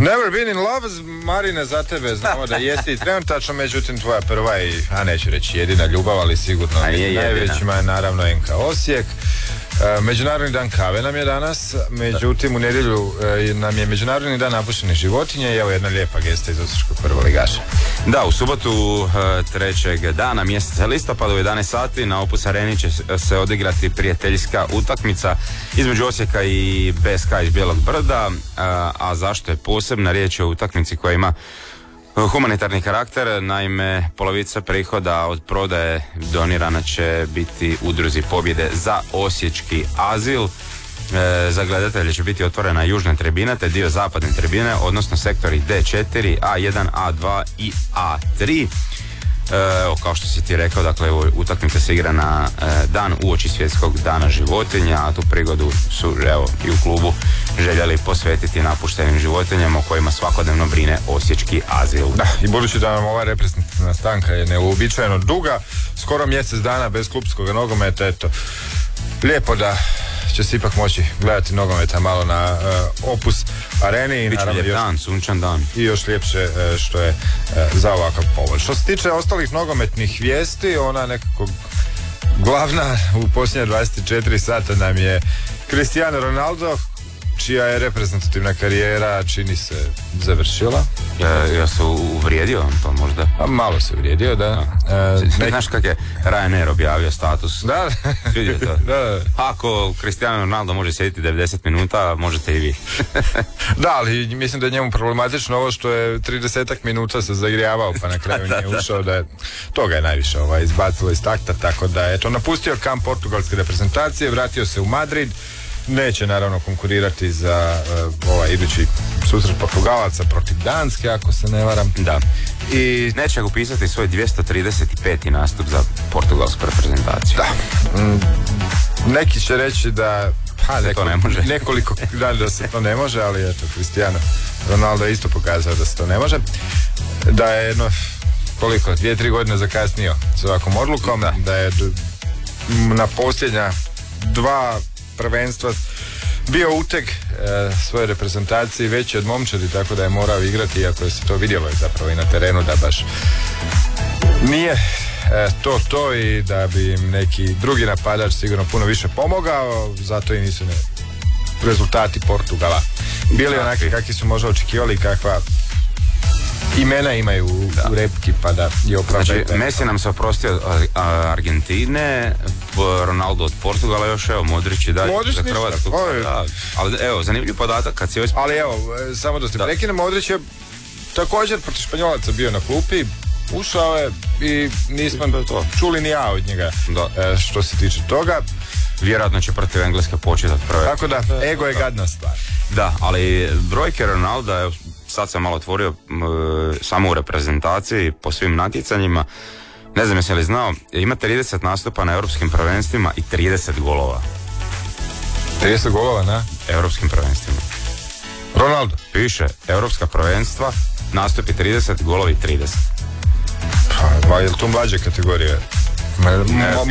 Never been in love, Marine, za tebe znamo da jesi trenutačno, međutim tvoja prva i, a neću reći jedina ljubav, ali sigurno najvećima je naravno NK Osijek. Međunarodni dan kave nam je danas, međutim u nedjelju nam je Međunarodni dan napuštenih životinja i evo jedna lijepa gesta iz osječkog prvoligaša. Da, u subotu 3. dana mjeseca listopada u 11 sati na Opus Areni će se odigrati prijateljska utakmica između Osijeka i BSK iz Bijelog Brda, a zašto je posebna? Riječ je o utakmici koja ima humanitarni karakter, naime polovica prihoda od prodaje donirana će biti udruzi Pobjede za osječki azil. Za gledatelje će biti otvorena južna tribina te dio zapadne tribine, odnosno sektori D4, A1, A2 i A3. Kao što si ti rekao, dakle utakmica se igra na dan uoči svjetskog dana životinja, a tu prigodu su i u klubu željeli posvetiti napuštenim životinjama o kojima svakodnevno brine osječki azil. Da, i budući da nam ova reprezentativna stanka je neuobičajeno duga, skoro mjesec dana bez klupskog nogometa, eto, lijepo da će se ipak moći gledati nogometa malo na Opus Areni. Biće lijep dan, sunčan dan. I još ljepše što je za ovakav povod. Što se tiče ostalih nogometnih vijesti, ona nekako glavna u posljednje 24 sata nam je Cristiano Ronaldo, čija je reprezentativna karijera čini se završila. Ja se uvrijedio, pa možda. A malo se uvrijedio, da. Znaš kak je Ryanair objavio status? Da. Vidio to? Da. Ako Cristiano Ronaldo može sjediti 90 minuta, možete i vi. Da, ali mislim da je njemu problematično ovo što je 30 minuta se zagrijavao, pa na kraju nije ušao, da je, toga je najviše izbacilo iz takta, tako da je to napustio kamp portugalske reprezentacije, vratio se u Madrid. Neće naravno konkurirati za idući susret Portugalaca protiv Danske, ako se ne varam. Da. I neće upisati svoj 235. nastup za portugalsku reprezentaciju. Da. Neki će reći da to ne može. Nekoliko dana da se to ne može, ali eto, Cristiano Ronaldo je isto pokazao da se to ne može. Da je 2-3 godine zakasnio s ovakvom odlukom, da je na posljednja 2 prvenstva bio uteg svoje reprezentacije veći od momčadi, tako da je morao igrati, iako je se to vidjelo zapravo i na terenu da baš nije to i da bi im neki drugi napadač sigurno puno više pomogao, zato i nisu rezultati Portugala bili onaki kakvi su možda očekivali, kakva imena imaju u repki, pa da je opravdaju. Znači, Messi nam se oprostio Argentine, Ronaldo od Portugala, još Modrić i dalje za Hrvatsku. Ali evo, zanimljiv podatak kad si još... Ali evo, samo da se prekinem, Modrić je također protiv Španjolaca bio na klupi, ušao je i nismo čuli ni ja od njega što se tiče toga. Vjerojatno će protiv Engleske početi od prve. Tako da, ego je gadna stvar. Da, ali brojke Ronalda, sad sam malo otvorio samo u reprezentaciji po svim natjecanjima. Ne znam jesi li znao, ima 30 nastupa na europskim prvenstvima i 30 golova. 30 golova na? Europskim prvenstvima. Ronaldo? Piše, europska prvenstva, nastupi 30, golovi 30. Pa, je li to mlađe kategorije? Malo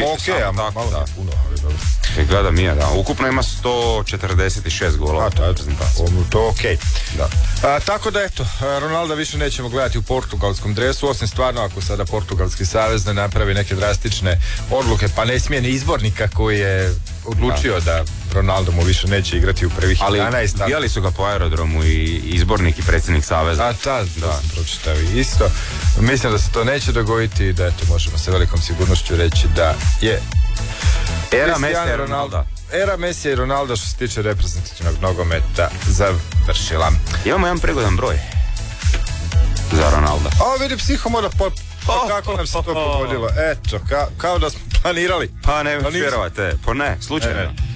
puno, ali dobro. Gledam je, da. Ukupno ima 146 golova. To okej. Tako da eto, Ronalda više nećemo gledati u portugalskom dresu, osim stvarno ako sada portugalski savez ne napravi neke drastične odluke, pa ne smije ni izbornika koji je odlučio da Ronaldo mu više neće igrati u prvih 11. Ali bijali su ga po aerodromu i izbornik i predsjednik saveza. Da sam pročitao isto. Mislim da se to neće dogoditi i da eto, možemo sa velikom sigurnošću reći da je era Messi i Ronalda. Era Messi i Ronalda što se tiče reprezentativnog nogometa završila. Imamo jedan prigodan broj za Ronalda. Vidi, psihomora kako nam se to pogodilo. Eto, kao da smo planirali. Pa ne vjerovate, slučajno.